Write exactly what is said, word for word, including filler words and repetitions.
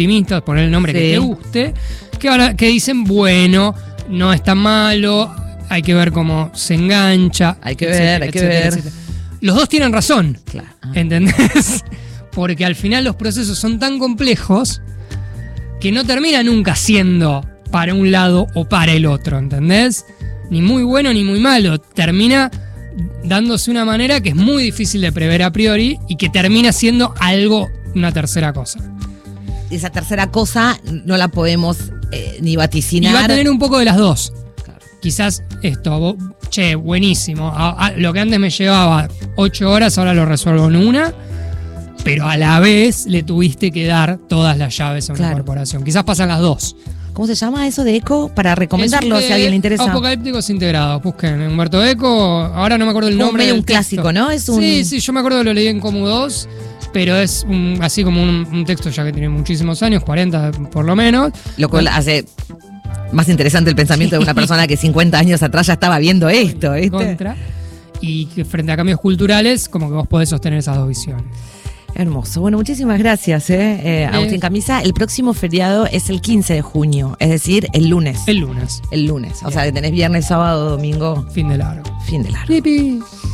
optimistas, poner el nombre sí. que te guste, que, ahora, que dicen, bueno, no es tan malo, hay que ver cómo se engancha. Hay que etcétera, ver, hay etcétera, que ver. Etcétera. Los dos tienen razón, claro. ¿entendés? Porque al final los procesos son tan complejos que no termina nunca siendo para un lado o para el otro, ¿entendés? Ni muy bueno ni muy malo. Termina dándose una manera que es muy difícil de prever a priori y que termina siendo algo, una tercera cosa. Esa tercera cosa no la podemos eh, ni vaticinar. Y va a tener un poco de las dos. Claro. Quizás esto, vos, che, buenísimo. A, a, lo que antes me llevaba ocho horas, ahora lo resuelvo en una. Pero a la vez le tuviste que dar todas las llaves a una claro. corporación. Quizás pasan las dos. ¿Cómo se llama eso de Eco? Para recomendarlo es, si a alguien le interesa. Apocalípticos Integrados. Busquen Humberto Eco. Ahora no me acuerdo el como nombre. Medio del un clásico, texto. ¿no? Es un... Sí, sí, yo me acuerdo que lo leí en Comu dos. Pero es un, así como un, un texto ya que tiene muchísimos años, cuarenta por lo menos. Lo cual bueno. hace más interesante el pensamiento de una persona que cincuenta años atrás ya estaba viendo esto, ¿viste? Contra. Y que frente a cambios culturales, como que vos podés sostener esas dos visiones. Hermoso. Bueno, muchísimas gracias, ¿eh? Eh, Agustín Camisa. El próximo feriado es el quince de junio, es decir, el lunes. El lunes. El lunes. O Bien. sea, que tenés viernes, sábado, domingo. Fin de largo. Fin de largo. Pipi.